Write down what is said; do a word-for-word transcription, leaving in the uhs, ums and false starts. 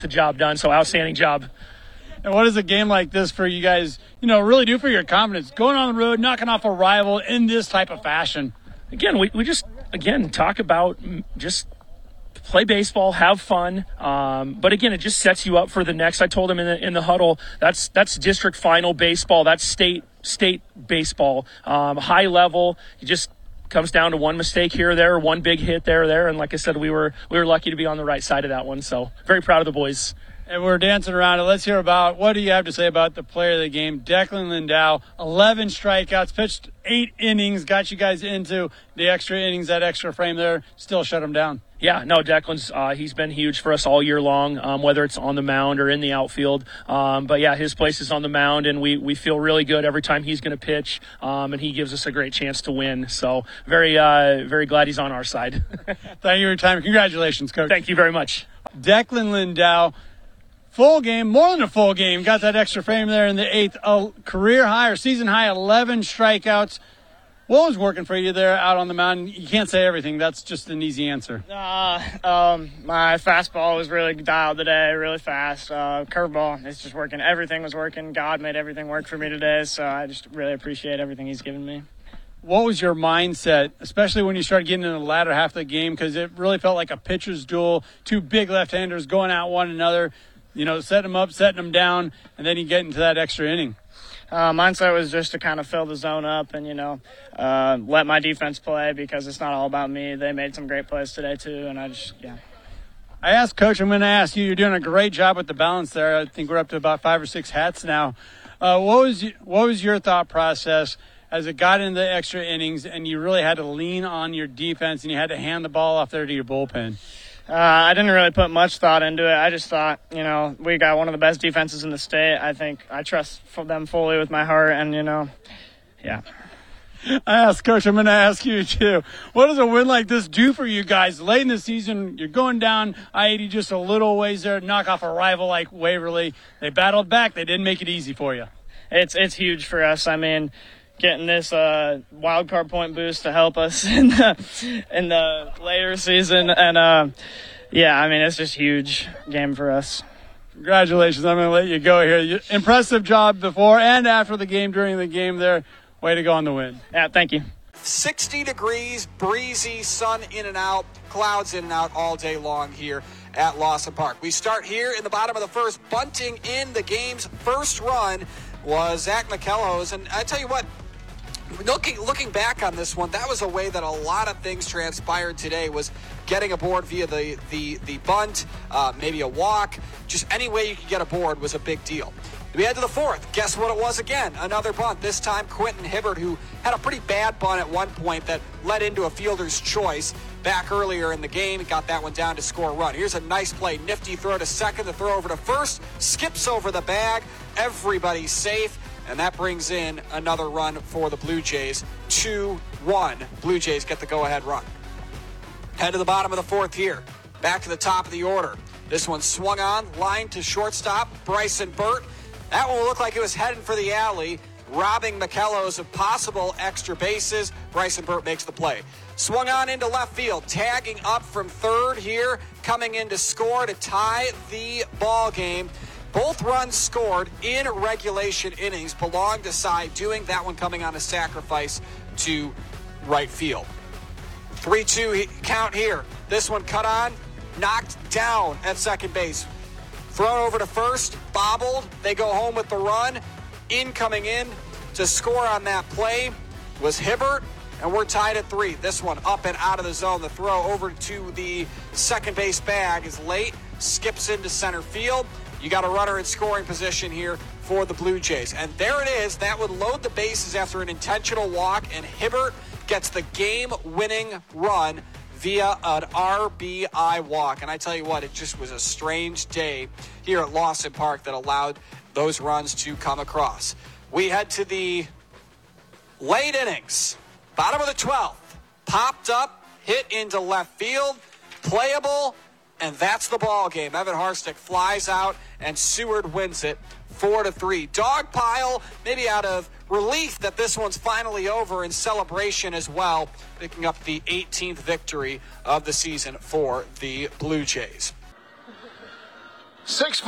the job done. So outstanding job. And what does a game like this for you guys, you know, really do for your confidence? Going on the road, knocking off a rival in this type of fashion. Again, we, we just, again, talk about just play baseball, have fun. Um, but again, it just sets you up for the next. I told him in the, in the huddle, that's, that's district final baseball. That's state, state baseball, um, high level. You just, comes down to one mistake here or there, one big hit there or there. And like I said, we were we were lucky to be on the right side of that one. So very proud of the boys. And we're dancing around it. Let's hear about, what do you have to say about the player of the game, Declan Lindau? eleven strikeouts, pitched eight innings, got you guys into the extra innings, that extra frame there, still shut him down. Yeah, no, Declan's, uh, he's been huge for us all year long, um, whether it's on the mound or in the outfield. Um, but yeah, his place is on the mound, and we, we feel really good every time he's going to pitch, um, and he gives us a great chance to win. So very, uh, very glad he's on our side. Thank you for your time. Congratulations, Coach. Thank you very much. Declan Lindau, full game, more than a full game, got that extra frame there in the eighth. A career high or season high, eleven strikeouts. What was working for you there out on the mound? You can't say everything. That's just an easy answer. Uh, um, my fastball was really dialed today, really fast. Uh, curveball, it's just working. Everything was working. God made everything work for me today, so I just really appreciate everything he's given me. What was your mindset, especially when you started getting into the latter half of the game, because it really felt like a pitcher's duel, two big left-handers going at one another, you know, setting them up, setting them down, and then you get into that extra inning? Uh, mindset was just to kind of fill the zone up and, you know, uh, let my defense play, because it's not all about me. They made some great plays today, too, and I just, yeah. I asked Coach, I'm going to ask you, you're doing a great job with the balance there. I think we're up to about five or six hats now. Uh, what was what was your thought process as it got into the extra innings and you really had to lean on your defense and you had to hand the ball off there to your bullpen? Uh, I didn't really put much thought into it. I just thought, you know, we got one of the best defenses in the state. I think I trust them fully with my heart, and, you know, yeah. I asked Coach, I'm going to ask you too. What does a win like this do for you guys? Late in the season, you're going down I eighty just a little ways there, knock off a rival like Waverly. They battled back. They didn't make it easy for you. It's, it's huge for us. I mean, getting this uh, wild card point boost to help us in the, in the later season. And, uh, yeah, I mean, it's just a huge game for us. Congratulations. I'm going to let you go here. You, impressive job before and after the game, during the game there. Way to go on the win. Yeah, thank you. sixty degrees, breezy, sun in and out, clouds in and out all day long here at Lawson Park. We start here in the bottom of the first. Bunting in the game's first run was Zach McKelhoes. And I tell you what, Looking, looking back on this one, that was a way that a lot of things transpired today, was getting aboard via the, the, the bunt, uh, maybe a walk. Just any way you could get aboard was a big deal. We head to the fourth. Guess what it was again? Another bunt. This time, Quentin Hibbert, who had a pretty bad bunt at one point that led into a fielder's choice back earlier in the game. Got that one down to score a run. Here's a nice play. Nifty throw to second, the throw over to first. Skips over the bag. Everybody's safe. And that brings in another run for the Blue Jays. two one. Blue Jays get the go-ahead run. Head to the bottom of the fourth here. Back to the top of the order. This one swung on, line to shortstop, Bryson Burt. That one will look like it was heading for the alley, robbing McKellows of possible extra bases. Bryson Burt makes the play. Swung on into left field, tagging up from third here, coming in to score to tie the ball game. Both runs scored in regulation innings belong to Cy doing. That one coming on a sacrifice to right field. three two count here. This one cut on, knocked down at second base. Thrown over to first, bobbled. They go home with the run. In coming in to score on that play was Hibbert, and we're tied at three. This one up and out of the zone. The throw over to the second base bag is late, skips into center field. You got a runner in scoring position here for the Blue Jays. And there it is. That would load the bases after an intentional walk, and Hibbert gets the game-winning run via an R B I walk. And I tell you what, it just was a strange day here at Lawson Park that allowed those runs to come across. We head to the late innings. Bottom of the twelfth. Popped up, hit into left field, playable, and that's the ball game. Evan Harstick flies out, and Seward wins it four to three. Dog pile, maybe out of relief that this one's finally over, in celebration as well, picking up the eighteenth victory of the season for the Blue Jays. Six